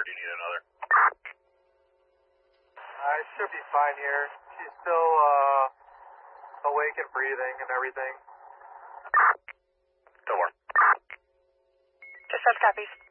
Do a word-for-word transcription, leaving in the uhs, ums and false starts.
do you need another? I should be fine here. She's still uh, awake and breathing and everything. Still warm. Dispatch copies.